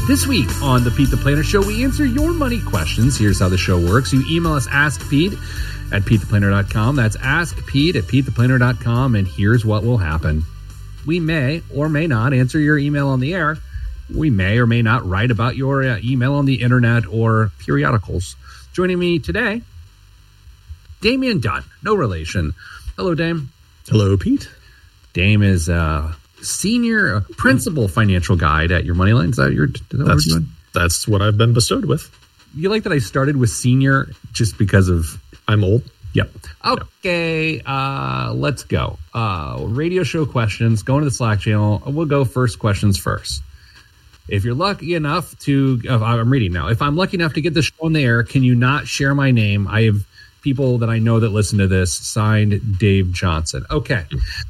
This week on the Pete the Planner Show, we answer your money questions. Here's how the show works. You email us askpete@petetheplanner.com. That's askpete@petetheplanner.com. And here's what will happen. We may or may not answer your email on the air. We may or may not write about your email on the internet or periodicals. Joining me today, Damian Dunn. No relation. Hello, Dame. Hello, Pete. Dame is senior principal financial guide at Your Moneyline. Is that what you're doing? That's what I've been bestowed with. You like that I started with senior just because of... I'm old. Yep. Okay, let's go. Radio show questions. Go into the Slack channel. We'll go first questions first. If you're lucky enough to... I'm reading now. If I'm lucky enough to get this show on the air, can you not share my name? I have people that I know that listen to this. Signed, Dave Johnson. Okay.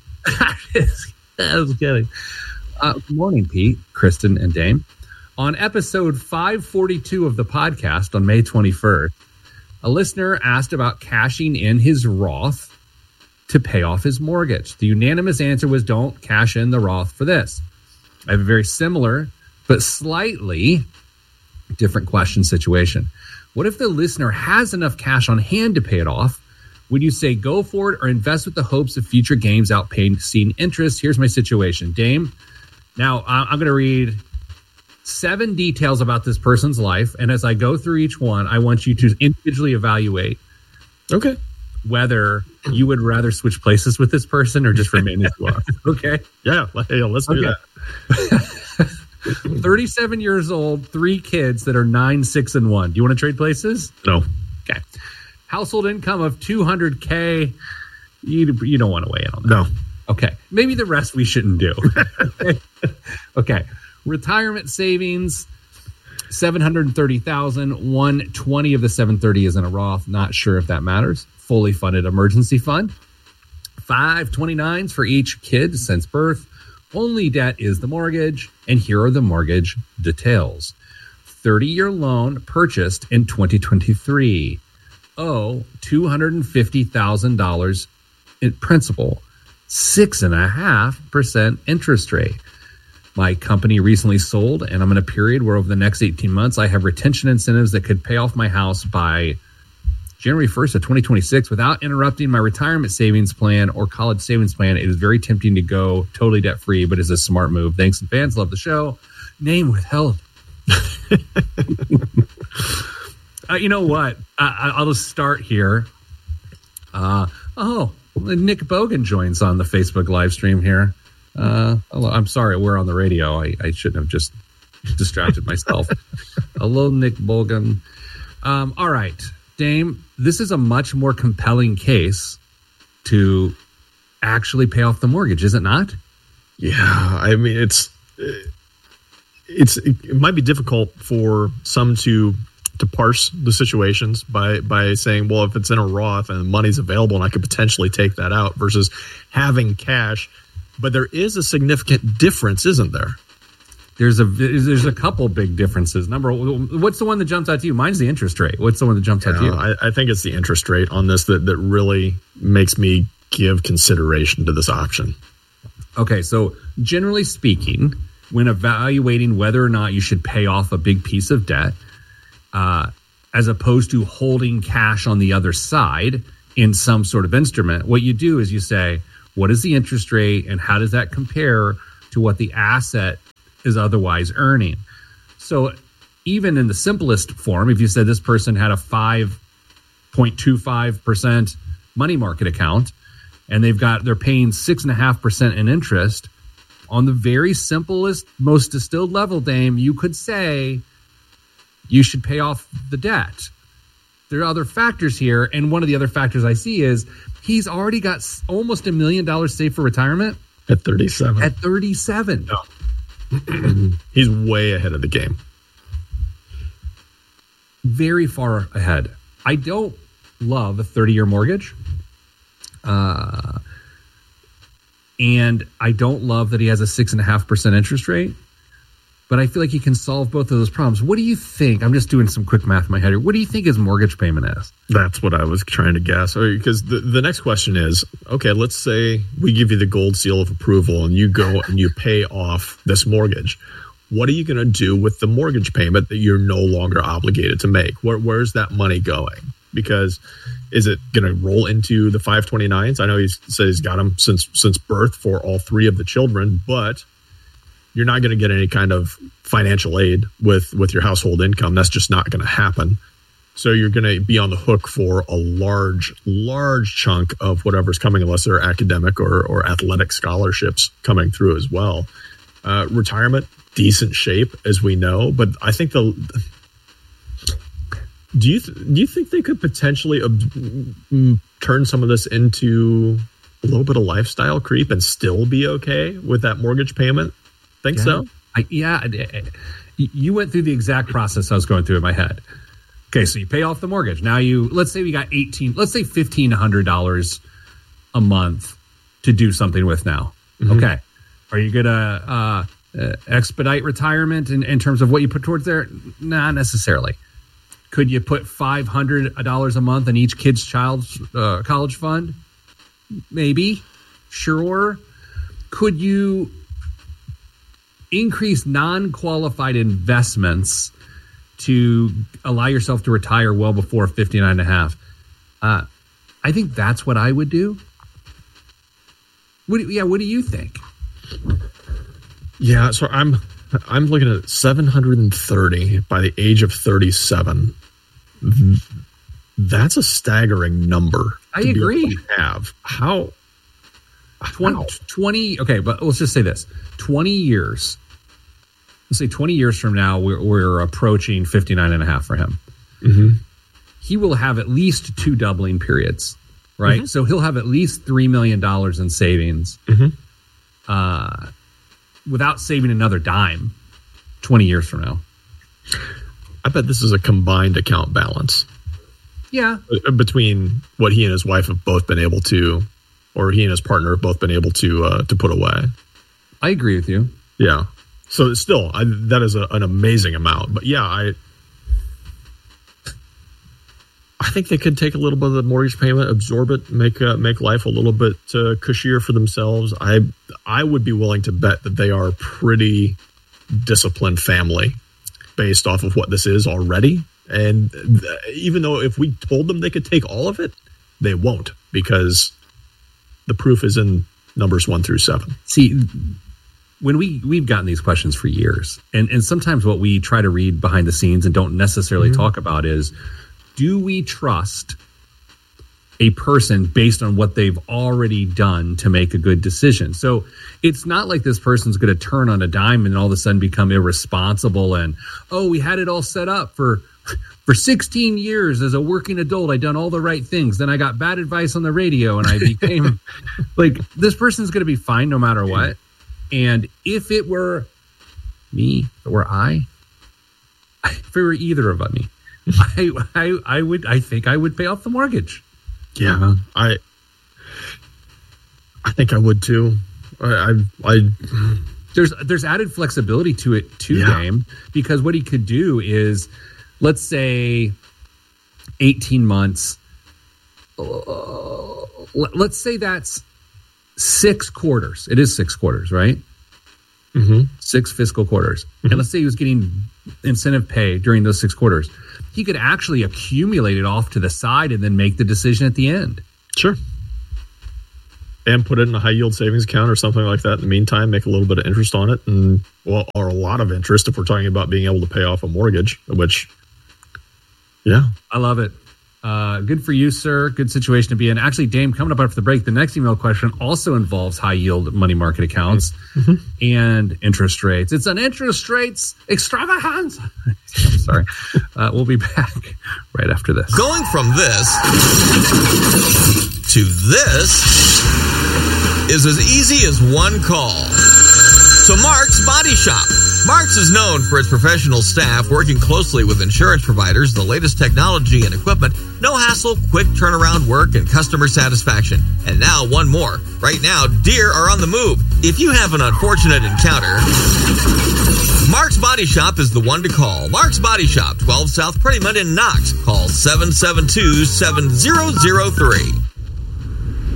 I was kidding. Good morning, Pete, Kristen, and Dame. On episode 542 of the podcast on May 21st, a listener asked about cashing in his Roth to pay off his mortgage. The unanimous answer was don't cash in the Roth for this. I have a very similar but slightly different question situation. What if the listener has enough cash on hand to pay it off? Would you say go for it or invest with the hopes of future gains outpaying interest? Here's my situation. Dame, now I'm going to read 7 details about this person's life. And as I go through each one, I want you to individually evaluate whether you would rather switch places with this person or just remain as you are. Okay? Yeah, let's do that. 37 years old, 3 kids that are 9, 6, and 1. Do you want to trade places? No. Okay. Household income of $200K. You don't want to weigh in on that. No. Okay. Maybe the rest we shouldn't do. Okay. Retirement savings, $730,000. $120 of the $730 is in a Roth. Not sure if that matters. Fully funded emergency fund. 529s for each kid since birth. Only debt is the mortgage. And here are the mortgage details. 30-year loan purchased in 2023. $250,000 in principal, 6.5% interest rate. My company recently sold, and I'm in a period where over the next 18 months, I have retention incentives that could pay off my house by January 1st of 2026 without interrupting my retirement savings plan or college savings plan. It is very tempting to go totally debt-free, but it's a smart move. Thanks, and fans. Love the show. Name withheld. You know what? I'll just start here. Nick Bogan joins on the Facebook live stream here. Hello, I'm sorry, we're on the radio. I shouldn't have just distracted myself. Hello, Nick Bogan. All right, Dame, this is a much more compelling case to actually pay off the mortgage, is it not? Yeah, I mean, it might be difficult for some to parse the situations by saying, well, if it's in a Roth and money's available and I could potentially take that out versus having cash. But there is a significant difference, isn't there? There's a couple big differences. What's the one that jumps out to you? Mine's the interest rate. What's the one that jumps out to you? I think it's the interest rate on this that really makes me give consideration to this option. Okay, so generally speaking, when evaluating whether or not you should pay off a big piece of debt, as opposed to holding cash on the other side in some sort of instrument, what you do is you say, what is the interest rate and how does that compare to what the asset is otherwise earning? So even in the simplest form, if you said this person had a 5.25% money market account and they're paying 6.5% in interest, on the very simplest, most distilled level, Dame, you could say you should pay off the debt. There are other factors here, and one of the other factors I see is he's already got almost $1 million saved for retirement. At 37. At 37. No. He's way ahead of the game. Very far ahead. I don't love a 30-year mortgage. And I don't love that he has a 6.5% interest rate. But I feel like he can solve both of those problems. What do you think? I'm just doing some quick math in my head here. What do you think his mortgage payment is? That's what I was trying to guess. Because the next question is, okay, let's say we give you the gold seal of approval and you go and you pay off this mortgage. what are you going to do with the mortgage payment that you're no longer obligated to make? Where's that money going? Because is it going to roll into the 529s? I know he said he's got them since birth for all three of the children, but you're not going to get any kind of financial aid with your household income. That's just not going to happen. So you're going to be on the hook for a large chunk of whatever's coming, unless there are academic or athletic scholarships coming through as well. Retirement, decent shape, as we know, but I think do you think they could potentially turn some of this into a little bit of lifestyle creep and still be okay with that mortgage payment? Think so? You went through the exact process I was going through in my head. Okay, so you pay off the mortgage. Now let's say we got $1,500 a month to do something with now. Mm-hmm. Okay. Are you going to expedite retirement in terms of what you put towards there? Not necessarily. Could you put $500 a month in each kid's child's college fund? Maybe. Sure. Could you increase non-qualified investments to allow yourself to retire well before 59 and a half? I think that's what I would do. What do you think? Yeah, so I'm looking at 730 by the age of 37. That's a staggering number. I agree. Have how 20 okay, but let's just say this. 20 years. Let's say 20 years from now, we're approaching 59 and a half for him. Mm-hmm. He will have at least 2 doubling periods, right? Mm-hmm. So he'll have at least $3 million in savings without saving another dime 20 years from now. I bet this is a combined account balance. Yeah. Between what he and his wife have both been able to, or he and his partner have both been able to put away. I agree with you. Yeah. So still, that is an amazing amount. But yeah, I think they could take a little bit of the mortgage payment, absorb it, make life a little bit cushier for themselves. I would be willing to bet that they are a pretty disciplined family based off of what this is already. And even though if we told them they could take all of it, they won't, because the proof is in numbers 1 through 7. See, when we've gotten these questions for years, and sometimes what we try to read behind the scenes and don't necessarily talk about is, do we trust a person based on what they've already done to make a good decision? So it's not like this person's going to turn on a dime and all of a sudden become irresponsible and, we had it all set up for 16 years as a working adult. I'd done all the right things. Then I got bad advice on the radio and I became like, this person's going to be fine no matter what. And if it were me, if it were if it were either of me, I think I would pay off the mortgage. Yeah, I think I would too. There's added flexibility to it too, Dame, because what he could do is, let's say 18 months. Let's say that's 6 quarters. It is 6 quarters, right? Mm-hmm. 6 fiscal quarters. Mm-hmm. And let's say he was getting incentive pay during those 6 quarters. He could actually accumulate it off to the side and then make the decision at the end. Sure. And put it in a high yield savings account or something like that. In the meantime, make a little bit of interest on it, or a lot of interest if we're talking about being able to pay off a mortgage, which, yeah. I love it. Good for you, sir. Good situation to be in. Actually, Dame, coming up after the break, the next email question also involves high yield money market accounts and interest rates. It's an interest rates extravaganza. I'm sorry. We'll be back right after this. Going from this to this is as easy as one call. So Mark's Body Shop. Mark's is known for its professional staff working closely with insurance providers, the latest technology and equipment, no hassle, quick turnaround work, and customer satisfaction. And now one more. Right now, deer are on the move. If you have an unfortunate encounter, Mark's Body Shop is the one to call. Mark's Body Shop, 12 South Prettyman in Knox. Call 772-7003.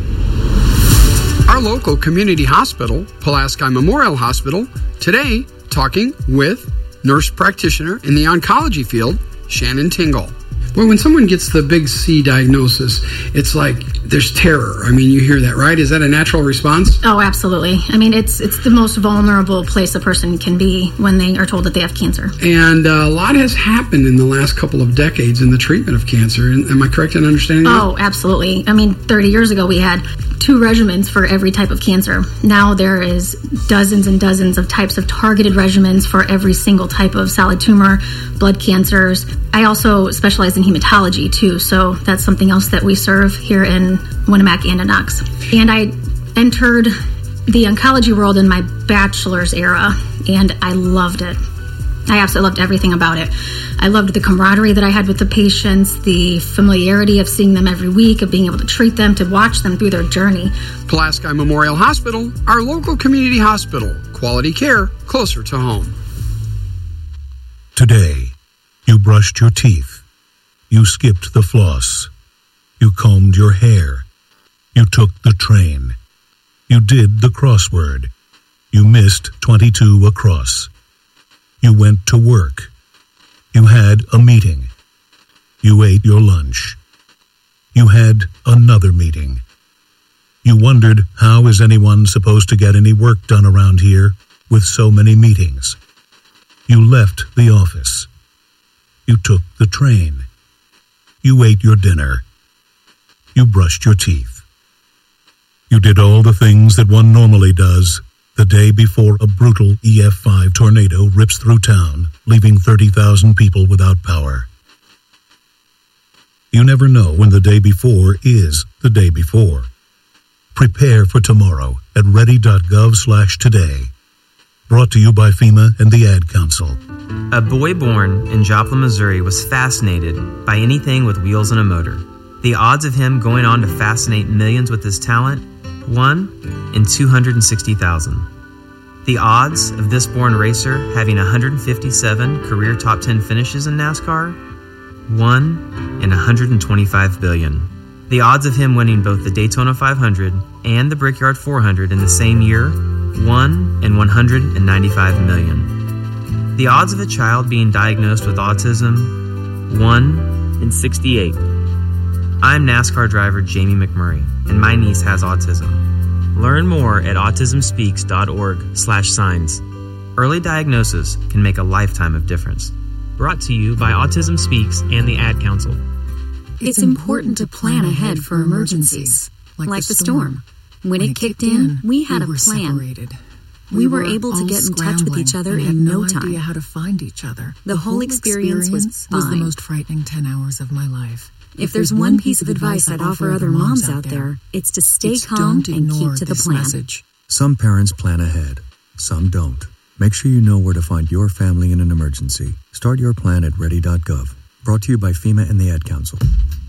Our local community hospital, Pulaski Memorial Hospital, today talking with nurse practitioner in the oncology field, Shannon Tingle. Well, when someone gets the big C diagnosis, it's like there's terror. I mean, you hear that, right? Is that a natural response? Oh, absolutely. I mean, it's the most vulnerable place a person can be when they are told that they have cancer. And a lot has happened in the last couple of decades in the treatment of cancer. Am I correct in understanding that? Oh, absolutely. I mean, 30 years ago, we had 2 regimens for every type of cancer. Now there is dozens and dozens of types of targeted regimens for every single type of solid tumor, blood cancers. I also specialize in hematology too, so that's something else that we serve here in Winnemac and in Knox. And I entered the oncology world in my bachelor's era, and I loved it. I absolutely loved everything about it. I loved the camaraderie that I had with the patients, the familiarity of seeing them every week, of being able to treat them, to watch them through their journey. Pulaski Memorial Hospital, our local community hospital. Quality care closer to home. Today, you brushed your teeth. You skipped the floss. You combed your hair. You took the train. You did the crossword. You missed 22 across. You went to work. You had a meeting. You ate your lunch. You had another meeting. You wondered, how is anyone supposed to get any work done around here with so many meetings? You left the office. You took the train. You ate your dinner. You brushed your teeth. You did all the things that one normally does the day before a brutal EF5 tornado rips through town, leaving 30,000 people without power. You never know when the day before is the day before. Prepare for tomorrow at ready.gov/today. Brought to you by FEMA and the Ad Council. A boy born in Joplin, Missouri was fascinated by anything with wheels and a motor. The odds of him going on to fascinate millions with his talent? 1 in 260,000. The odds of this born racer having 157 career top 10 finishes in NASCAR? 1 in 125 billion. The odds of him winning both the Daytona 500 and the Brickyard 400 in the same year? 1 in 195 million. The odds of a child being diagnosed with autism? 1 in 68. I'm NASCAR driver Jamie McMurray, and my niece has autism. Learn more at autismspeaks.org/signs. Early diagnosis can make a lifetime of difference. Brought to you by Autism Speaks and the Ad Council. It's important to plan ahead for emergencies, like the storm. When it kicked in, we had a plan. Separated. We were able to get in touch with each other in no time. Idea how to find each other. The whole experience was fine. the most frightening 10 hours of my life. If there's one piece of advice I'd offer other moms out there, it's to stay calm and keep to the plan. Message. Some parents plan ahead, some don't. Make sure you know where to find your family in an emergency. Start your plan at ready.gov. Brought to you by FEMA and the Ad Council.